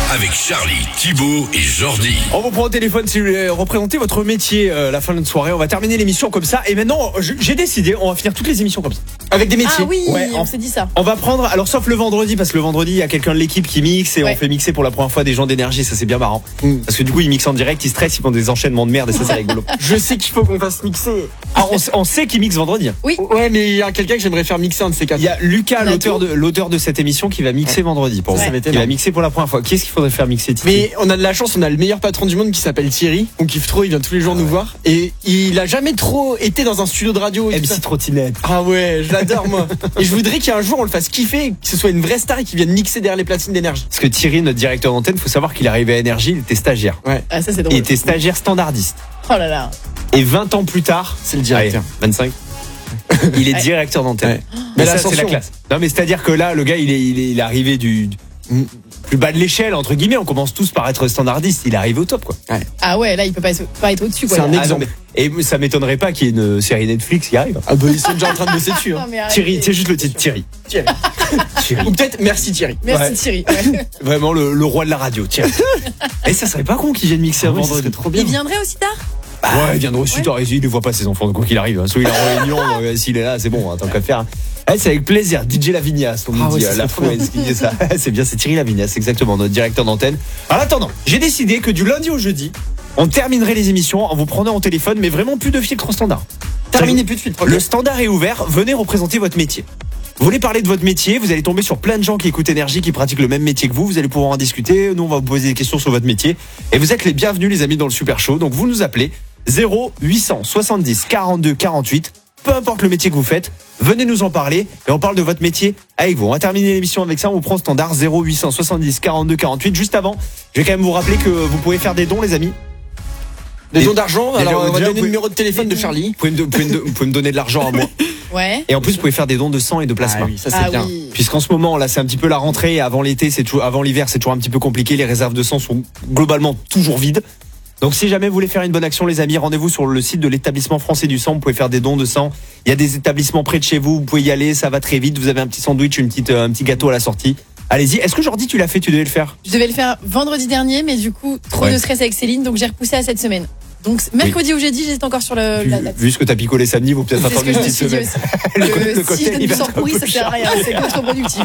avec Charlie, Thibaut et Jordi. On vous prend au téléphone si vous voulez représenter votre métier la fin de notre soirée. On va terminer l'émission comme ça. Et maintenant, j'ai décidé, on va finir toutes les émissions comme ça. Avec des métiers. Ah oui, ouais, on s'est dit ça. On va prendre, alors sauf le vendredi, parce que le vendredi, il y a quelqu'un de l'équipe qui mixe et on fait mixer pour la première fois des gens d'énergie. Ça, c'est bien marrant. Parce que du coup, ils mixent en direct, ils stressent, ils font des enchaînements de merde et ça, c'est rigolo. Je sais qu'il faut qu'on fasse mixer. Alors, on sait qu'ils mixent vendredi. Oui. Ouais, mais il y a quelqu'un que j'aimerais faire mixer un de ces quatre. Il y a Lucas, l'auteur de cette émission, qui va mixer vendredi pour vous. Ouais. Il va mixer pour la première fois. Qui est-ce qu'il faudrait faire mixer, Titi? Mais on a de la chance, on a le meilleur patron du monde qui s'appelle Thierry. On kiffe trop, il vient tous les jours nous voir. Et il a jamais trop été dans un studio de radio. Et MC Trottinette. Ah ouais, je l'adore moi. Et je voudrais qu'un jour on le fasse kiffer, que ce soit une vraie star et qu'il vienne mixer derrière les platines d'énergie. Parce que Thierry, notre directeur d'antenne, faut savoir qu'il est arrivé à Énergie, il était stagiaire. Ouais. Ah, ça c'est Il drôle. était stagiaire standardiste. Oh là là. Et 20 ans plus tard, C'est le directeur. allez, 25. Il est directeur d'antenne. Ouais. Mais Mais ça, c'est la l'ascension. classe. Non, mais c'est-à-dire que là, le gars, il est arrivé du plus bas de l'échelle, entre guillemets. On commence tous par être standardiste. Il est arrivé au top, quoi. Ah ouais, là il peut pas être au-dessus quoi. C'est un là. exemple. Et ça m'étonnerait pas qu'il y ait une série Netflix qui arrive. Ah bah ils sont déjà en train de bosser dessus. Non, Hein. mais arrêtez. Thierry, c'est juste le titre, Thierry. Thierry. Thierry. Ou peut-être merci Thierry. Merci Ouais. Thierry. Ouais. Vraiment le roi de la radio, Thierry. Et ça serait pas con qu'il vienne mixer un Ouais, ça vendredi. serait trop bien. Il viendrait aussi tard? Ouais, il viendra aussi tard. Il ne voit pas ses enfants, quoi qu'il arrive. Soit il est en réunion, s'il est là, c'est bon, tant qu'à faire. C'est avec plaisir. DJ Lavignas, on nous dit, ça la serait trop fouette qui dit ça. C'est bien, c'est Thierry Lavignas, exactement, notre directeur d'antenne. En attendant, j'ai décidé que du lundi au jeudi, on terminerait les émissions en vous prenant au téléphone, mais vraiment plus de filtre standard. Terminé plus de suite. Le standard est ouvert, venez représenter votre métier. Vous voulez parler de votre métier, vous allez tomber sur plein de gens qui écoutent Énergie, qui pratiquent le même métier que vous allez pouvoir en discuter, nous on va vous poser des questions sur votre métier. Et vous êtes les bienvenus les amis dans le Super Show, donc vous nous appelez 0870 42 48, peu importe le métier que vous faites, venez nous en parler et on parle de votre métier avec vous. On va terminer l'émission avec ça, on vous prend standard 0870 42 48. Juste avant, je vais quand même vous rappeler que vous pouvez faire des dons les amis. Des dons d'argent, Déjà, alors on va déjà, donner vous le numéro de téléphone de Charlie. Vous pouvez me donner de l'argent à moi. Ouais. Et en plus vous pouvez faire des dons de sang et de plasma. Ah oui, ça c'est Ah bien. oui. Puisqu'en ce moment, là, c'est un petit peu la rentrée. Avant l'été, avant l'hiver, c'est toujours un petit peu compliqué. Les réserves de sang sont globalement toujours vides. Donc, si jamais vous voulez faire une bonne action, les amis, rendez-vous sur le site de l'établissement français du sang. Vous pouvez faire des dons de sang. Il y a des établissements près de chez vous. Vous pouvez y aller. Ça va très vite. Vous avez un petit sandwich, un petit gâteau à la sortie. Allez-y. Est-ce que Jordi, tu l'as fait? Tu devais le faire. Je devais le faire vendredi dernier, mais du coup, trop Ouais. de stress avec Céline, donc j'ai repoussé à cette semaine. Donc mercredi ou jeudi, j'étais encore sur la date. Vu ce que t'as picolé samedi, vous peut-être C'est ce attendre que une je me petite suis dit semaine. aussi. Le Si côté, je donne il du va sang être un pourri, peu ça sert à rien, c'est contre-productif.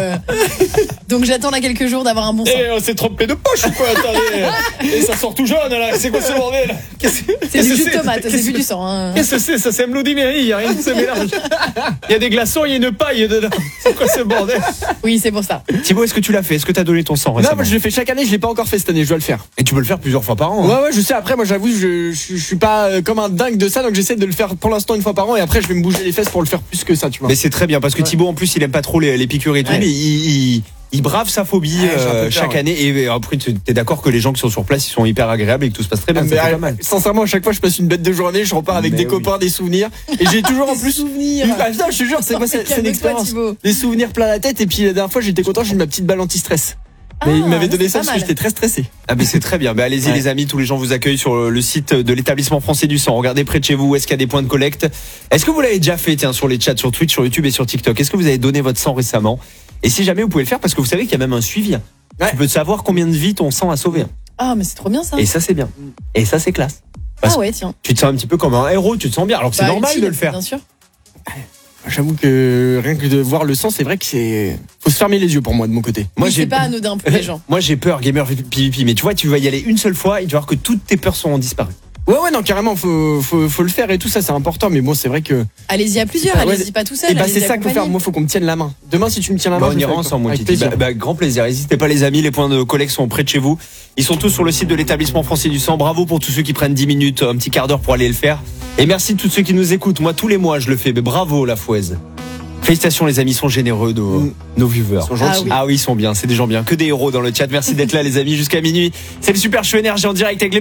Donc j'attends là quelques jours d'avoir un bon sang. on s'est trompé de poche ou quoi? Attendez. Et ça sort tout jaune là. C'est quoi ce bordel? C'est du jus de tomate, c'est plus du sang. Hein. Qu'est-ce que c'est? Ça c'est Bloody Mary, il n'y a rien qui se mélange. Il y a des glaçons, il y a une paille dedans. C'est quoi ce bordel? Oui, c'est pour ça. Thibaut, est-ce que tu l'as fait? Est-ce que tu as donné ton sang Non, récemment? moi je le fais chaque année, je l'ai pas encore fait cette année, je dois le faire. Et tu peux le faire plusieurs fois par an. hein. Ouais, je sais. Après, moi, j'avoue, je suis pas comme un dingue de ça, donc j'essaie de le faire pour l'instant une fois par an, et après, je vais me bouger les fesses pour le faire plus que ça, tu vois. Mais c'est très bien parce que Ouais. Thibaut, en plus, il aime pas trop les piqûres et tout, Ouais. mais il brave sa phobie Ouais, j'ai un peu peur, chaque ouais. année. Et après, tu es d'accord que les gens qui sont sur place, ils sont hyper agréables et que tout se passe très bien. Mais, Ça fait pas mal. sincèrement, à chaque fois, je passe une bête de journée, je repars avec Mais des oui. copains, des souvenirs, et j'ai toujours en Des plus souvenirs. Ah, non, je te jure, c'est moi, c'est une Calme-toi, expérience. Thibaut. Des souvenirs plein la tête, et puis la dernière fois, j'étais content, j'ai eu ma petite balle anti-stress. Mais il m'avait donné c'est ça pas parce que mal. j'étais très stressé. Ah mais c'est très bien. Mais allez-y Ouais. les amis, tous les gens vous accueillent sur le site de l'établissement français du sang. Regardez près de chez vous où est-ce qu'il y a des points de collecte. Est-ce que vous l'avez déjà fait sur les chats sur Twitch, sur YouTube et sur TikTok? Est-ce que vous avez donné votre sang récemment? Et si jamais vous pouvez le faire parce que vous savez qu'il y a même un suivi. Ouais. Tu peux savoir combien de vies ton sang a sauvé. Ah, mais c'est trop bien ça. Et ça c'est bien. Et ça c'est classe. Parce Ah ouais, tiens. Tu te sens un petit peu comme un héros, tu te sens bien alors que c'est Bah, normal utile, de le faire. Bien sûr. J'avoue que rien que de voir le sang, c'est vrai que faut se fermer les yeux pour moi de mon côté. Moi Oui, c'est pas anodin pour les gens. Moi j'ai peur gamer PvP, mais tu vois tu vas y aller une seule fois et tu vas voir que toutes tes peurs sont disparues. Ouais, non, carrément, faut le faire et tout ça, c'est important. Mais bon, c'est vrai que. Allez-y à plusieurs, Ah ouais, allez-y pas tout seul. Et bah, allez-y c'est ça qu'il faut faire. accompagné. Moi, faut qu'on me tienne la main. Demain, si tu me tiens la main, Bah, on je le ira fais ensemble, mon avec Titi. plaisir. Grand plaisir. N'hésitez pas, les amis. Les points de collecte sont près de chez vous. Ils sont tous sur le site de l'établissement français du sang. Bravo pour tous ceux qui prennent 10 minutes, un petit quart d'heure pour aller le faire. Et merci de tous ceux qui nous écoutent. Moi, tous les mois, je le fais. Mais bravo, la fouaise. Félicitations, les amis, ils sont généreux, nos viewers. Ils sont gentils. Ah oui, ils sont bien. C'est des gens bien. Que des héros dans le chat. Merci d'être là, les amis, jusqu'à minuit. C'est le Super Show Énergie en direct avec les